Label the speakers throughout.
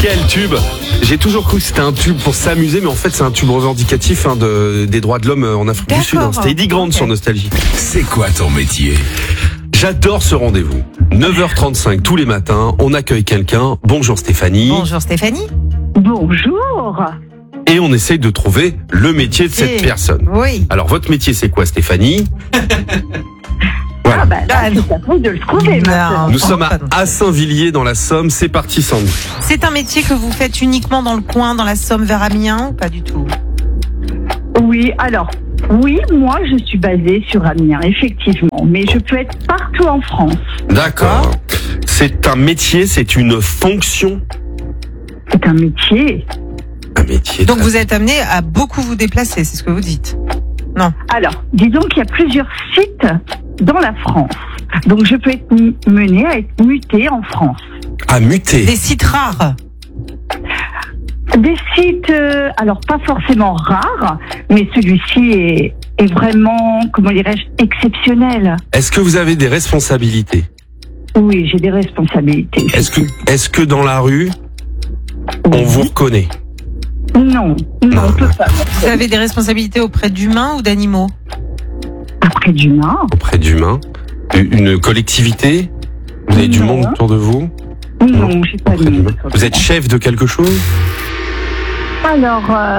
Speaker 1: Quel tube! J'ai toujours cru que c'était un tube pour s'amuser, mais en fait c'est un tube revendicatif des droits de l'homme en Afrique du Sud. C'était Eddie Grant sur Nostalgie.
Speaker 2: C'est quoi ton métier?
Speaker 1: J'adore ce rendez-vous. 9h35 tous les matins, on accueille quelqu'un. Bonjour Stéphanie.
Speaker 3: Bonjour Stéphanie.
Speaker 4: Bonjour.
Speaker 1: Et on essaye de trouver le métier de cette personne.
Speaker 3: Oui.
Speaker 1: Alors votre métier c'est quoi Stéphanie? Voilà.
Speaker 4: Ah bah là, c'est à vous de le trouver maintenant.
Speaker 1: Nous sommes à Saint-Villiers dans la Somme. C'est parti Sandy.
Speaker 3: C'est un métier que vous faites uniquement dans le coin, dans la Somme vers Amiens, ou pas du tout?
Speaker 4: Oui, alors, oui, moi je suis basée sur Amiens, effectivement, mais je peux être partout en France.
Speaker 1: D'accord. C'est un métier, c'est une fonction.
Speaker 4: C'est un métier.
Speaker 1: Un métier.
Speaker 3: Donc vous êtes amené à beaucoup vous déplacer, c'est ce que vous dites? Non.
Speaker 4: Alors, disons qu'il y a plusieurs sites dans la France. Donc je peux être menée à être mutée en France.
Speaker 1: À muter.
Speaker 3: Des sites rares?
Speaker 4: Des sites, alors pas forcément rares, mais celui-ci est vraiment, comment dirais-je, exceptionnel.
Speaker 1: Est-ce que vous avez des responsabilités?
Speaker 4: Oui, j'ai des responsabilités.
Speaker 1: Est-ce que dans la rue, on vous reconnaît?
Speaker 4: Non, on peut pas.
Speaker 3: Vous avez des responsabilités auprès d'humains ou d'animaux?
Speaker 4: Après d'humains?
Speaker 1: Auprès d'humains? Une collectivité? Vous avez du
Speaker 4: Non.
Speaker 1: monde autour de vous?
Speaker 4: Non, j'ai pas
Speaker 1: Auprès
Speaker 4: de
Speaker 1: d'humains. Vous êtes chef de quelque chose?
Speaker 4: Alors,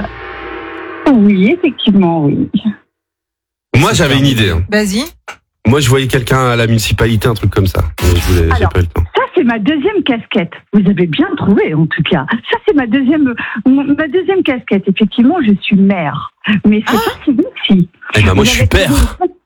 Speaker 4: oui, effectivement, oui.
Speaker 1: Moi, j'avais une idée.
Speaker 3: Vas-y.
Speaker 1: Moi, je voyais quelqu'un à la municipalité, un truc comme ça. Mais j'ai
Speaker 4: Alors,
Speaker 1: pas eu le temps.
Speaker 4: Ça, c'est ma deuxième casquette. Vous avez bien trouvé, en tout cas. Ça, c'est ma deuxième casquette. Effectivement, je suis mère. Mais c'est pas si si.
Speaker 1: Eh ben, moi, je suis père.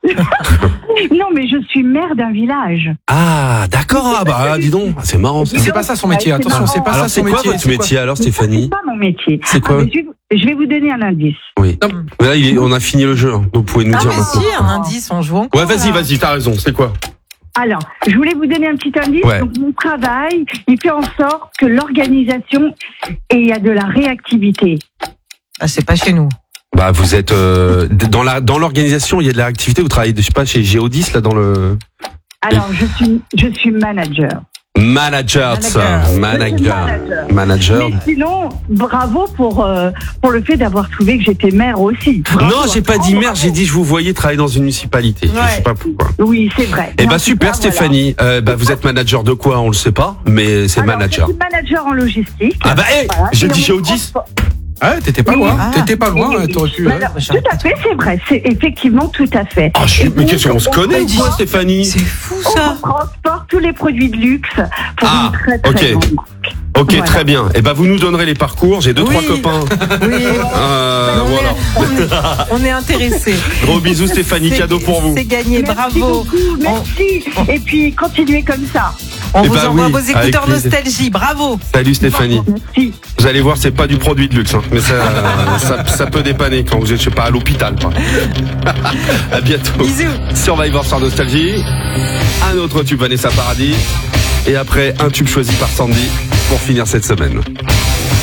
Speaker 4: Non, mais je suis mère d'un village.
Speaker 1: Ah, d'accord. Ah, bah, dis donc. C'est marrant, ça.
Speaker 5: C'est pas ça son métier,
Speaker 4: C'est
Speaker 5: attention, c'est pas
Speaker 1: Alors,
Speaker 5: ça
Speaker 1: c'est
Speaker 5: son
Speaker 1: quoi
Speaker 5: métier.
Speaker 1: votre métier, alors, Stéphanie?
Speaker 4: C'est pas mon métier.
Speaker 1: C'est quoi?
Speaker 4: Mais je vais vous donner un indice.
Speaker 1: Oui. Mais là, on a fini le jeu. Donc, vous pouvez nous
Speaker 3: Ah
Speaker 1: dire
Speaker 3: mais
Speaker 1: maintenant.
Speaker 3: si, un indice, on joue encore.
Speaker 1: Ouais, vas-y, t'as raison. C'est quoi?
Speaker 4: Alors, je voulais vous donner un petit indice.
Speaker 1: Ouais.
Speaker 4: Donc, mon travail, il fait en sorte que l'organisation, et il y a de la réactivité.
Speaker 3: Ah, c'est pas chez nous.
Speaker 1: Bah, vous êtes dans l'organisation, il y a de l'activité. Vous travaillez, je sais pas, chez Géodis là dans le.
Speaker 4: Alors, je suis manager.
Speaker 1: Manager.
Speaker 4: Mais sinon, bravo pour le fait d'avoir trouvé que j'étais mère aussi. Bravo.
Speaker 1: Non, j'ai pas dit mère, j'ai dit je vous voyais travailler dans une municipalité.
Speaker 3: Ouais.
Speaker 1: Je sais pas pourquoi.
Speaker 4: Oui, c'est vrai.
Speaker 1: Eh
Speaker 4: En
Speaker 1: bah
Speaker 4: tout
Speaker 1: super
Speaker 4: cas,
Speaker 1: Stéphanie. Vous êtes manager de quoi? On le sait pas, mais c'est
Speaker 4: voilà.
Speaker 1: manager.
Speaker 4: Alors, je suis manager en logistique.
Speaker 1: Ah bah
Speaker 4: Voilà.
Speaker 1: j'ai
Speaker 4: Et
Speaker 1: dit
Speaker 4: on
Speaker 1: Géodis.
Speaker 4: transporte-
Speaker 5: Ah, t'étais pas loin,
Speaker 3: Ah.
Speaker 5: t'étais pas loin, t'aurais pu.
Speaker 4: Alors, tout à fait, c'est vrai. C'est effectivement tout à fait.
Speaker 1: Ah, mais qu'est-ce qu'on se connaît ou quoi, Stéphanie?
Speaker 3: C'est fou
Speaker 4: On
Speaker 3: ça.
Speaker 4: transporte tous les produits de luxe pour
Speaker 1: Ah,
Speaker 4: une très très
Speaker 1: ok.
Speaker 4: grande marque.
Speaker 1: Ok,
Speaker 4: Voilà.
Speaker 1: très bien. Eh ben vous nous donnerez les parcours. J'ai 2-3
Speaker 3: Oui.
Speaker 1: copains.
Speaker 3: Oui.
Speaker 1: Voilà.
Speaker 3: On est intéressés.
Speaker 1: Gros bisous Stéphanie,
Speaker 3: C'est-
Speaker 1: cadeau pour vous.
Speaker 3: C'est gagné,
Speaker 4: Merci
Speaker 3: bravo.
Speaker 4: beaucoup, merci. Et puis, continuez comme ça.
Speaker 3: On
Speaker 1: Eh
Speaker 3: vous
Speaker 1: ben
Speaker 3: envoie
Speaker 1: oui,
Speaker 3: vos
Speaker 1: avec
Speaker 3: écouteurs
Speaker 1: plaisir.
Speaker 3: Nostalgie, bravo.
Speaker 1: Salut Stéphanie.
Speaker 4: Merci.
Speaker 1: Vous allez voir, c'est pas du produit de luxe, hein. Mais ça peut dépanner quand vous êtes, je sais pas, à l'hôpital, quoi. À bientôt.
Speaker 3: Bisous.
Speaker 1: Survivor sur Nostalgie. Un autre tube Vanessa Paradis. Et après, un tube choisi par Sandy pour finir cette semaine.